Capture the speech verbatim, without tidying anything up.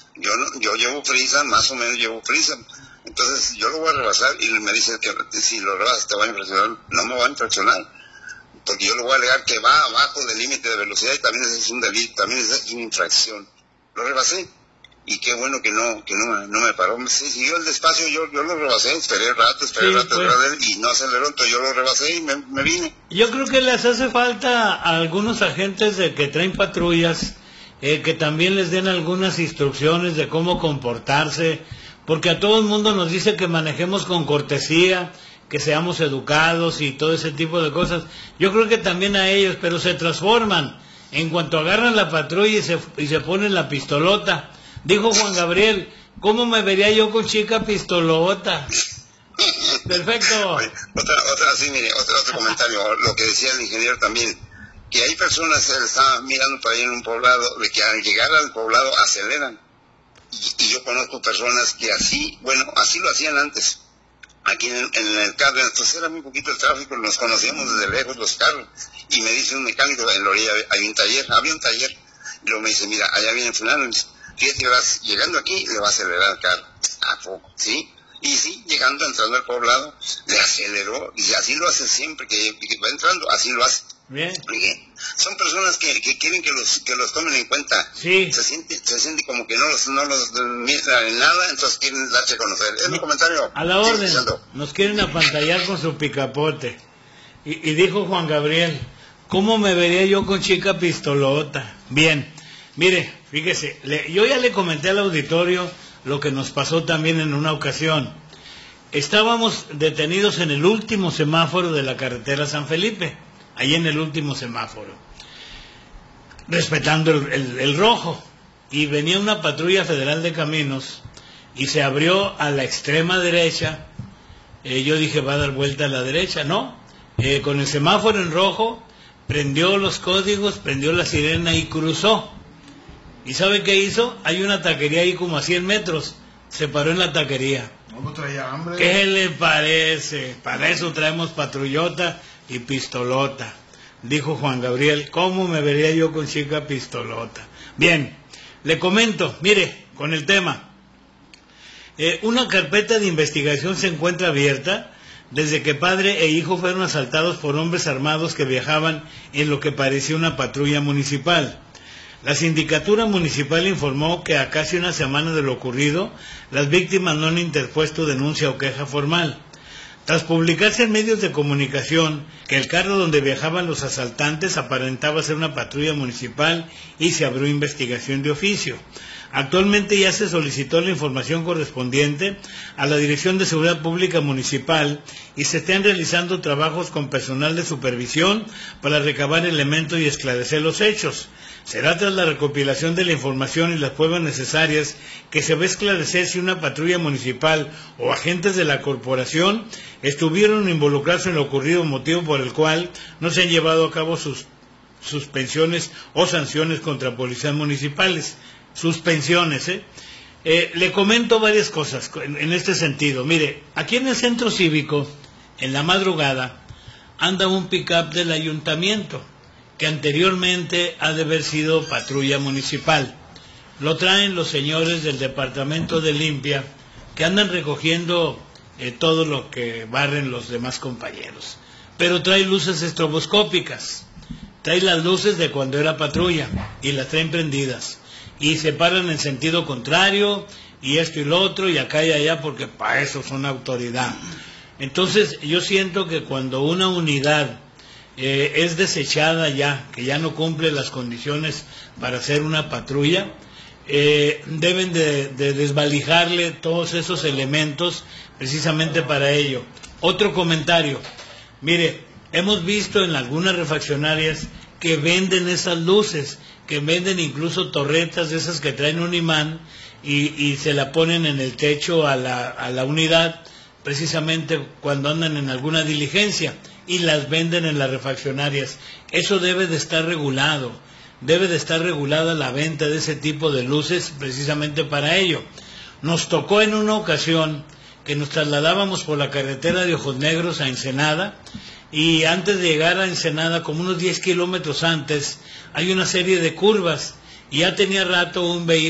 yo no, yo llevo prisa, más o menos llevo prisa. Entonces yo lo voy a rebasar y me dice que si lo rebasas te va a infraccionar. No me va a infraccionar, porque yo le voy a alegar que va abajo del límite de velocidad y también es un delito, también es una infracción. Lo rebasé y qué bueno que no que no, no me paró. Se siguió el despacio, yo yo lo rebasé, esperé el rato, esperé el sí, rato, pues, esperé, y no aceleró, entonces yo lo rebasé y me, me vine. Yo creo que les hace falta a algunos agentes de que traen patrullas eh, que también les den algunas instrucciones de cómo comportarse, porque a todo el mundo nos dice que manejemos con cortesía, que seamos educados y todo ese tipo de cosas. Yo creo que también a ellos, pero se transforman en cuanto agarran la patrulla y se, y se ponen la pistolota. Dijo Juan Gabriel, ¿cómo me vería yo con chica pistolota? Perfecto. Oye, otra, otra, sí, mire, otro, otro comentario, lo que decía el ingeniero también, que hay personas, él estaba mirando para ahí en un poblado, de que al llegar al poblado aceleran. Y, y yo conozco personas que así, bueno, así lo hacían antes. Aquí en, en el carro, entonces era muy poquito el tráfico, nos conocíamos desde lejos los carros, y me dice un mecánico, en la orilla hay un taller, había un taller, y luego me dice, mira, allá viene fulano, fíjate que vas llegando aquí, le va a acelerar el carro, ¿a poco? ¿Sí? Y sí, llegando, entrando al poblado, le aceleró, y así lo hace siempre, que, que va entrando, así lo hace. Bien. Porque son personas que, que quieren que los que los tomen en cuenta. Sí. Se siente, se siente como que no los, no los miran en nada, entonces quieren darse a conocer. Es mi comentario. A la orden. Sí, nos quieren apantallar con su picapote. Y, y dijo Juan Gabriel, ¿cómo me vería yo con chica pistolota? Bien. Mire, fíjese, le, yo ya le comenté al auditorio lo que nos pasó también en una ocasión. Estábamos detenidos en el último semáforo de la carretera San Felipe, ahí en el último semáforo, respetando el, el, el rojo, y venía una patrulla federal de caminos y se abrió a la extrema derecha. Eh, yo dije, va a dar vuelta a la derecha, no, eh, con el semáforo en rojo, prendió los códigos, prendió la sirena y cruzó. ¿Y sabe qué hizo? Hay una taquería ahí como a cien metros, se paró en la taquería. No, pues traía hambre. ¿Qué le parece? Para eso traemos patrullota y pistolota. Dijo Juan Gabriel, ¿cómo me vería yo con chica pistolota? Bien, le comento, mire, con el tema. Eh, una carpeta de investigación se encuentra abierta desde que padre e hijo fueron asaltados por hombres armados que viajaban en lo que parecía una patrulla municipal. La sindicatura municipal informó que a casi una semana de lo ocurrido, las víctimas no han interpuesto denuncia o queja formal. Tras publicarse en medios de comunicación que el carro donde viajaban los asaltantes aparentaba ser una patrulla municipal y se abrió investigación de oficio. Actualmente ya se solicitó la información correspondiente a la Dirección de Seguridad Pública Municipal y se están realizando trabajos con personal de supervisión para recabar elementos y esclarecer los hechos. Será tras la recopilación de la información y las pruebas necesarias que se va a esclarecer si una patrulla municipal o agentes de la corporación estuvieron involucrados en lo ocurrido, motivo por el cual no se han llevado a cabo sus suspensiones o sanciones contra policías municipales. Suspensiones, ¿eh? Eh, le comento varias cosas en, en este sentido. Mire, aquí en el centro cívico, en la madrugada, anda un pick-up del ayuntamiento, que anteriormente ha de haber sido patrulla municipal. Lo traen los señores del departamento de limpia, que andan recogiendo eh, todo lo que barren los demás compañeros. Pero trae luces estroboscópicas, trae las luces de cuando era patrulla, y las traen prendidas. Y se paran en sentido contrario, y esto y lo otro, y acá y allá, porque para eso son autoridad. Entonces, yo siento que cuando una unidad eh, es desechada ya, que ya no cumple las condiciones para hacer una patrulla, eh, deben de, de desvalijarle todos esos elementos precisamente para ello. Otro comentario, mire, hemos visto en algunas refaccionarias que venden esas luces, que venden incluso torretas de esas que traen un imán y, y se la ponen en el techo a la, a la unidad, precisamente cuando andan en alguna diligencia, y las venden en las refaccionarias. Eso debe de estar regulado, debe de estar regulada la venta de ese tipo de luces precisamente para ello. Nos tocó en una ocasión que nos trasladábamos por la carretera de Ojos Negros a Ensenada, y antes de llegar a Ensenada, como unos diez kilómetros antes, hay una serie de curvas, y ya tenía rato un vehículo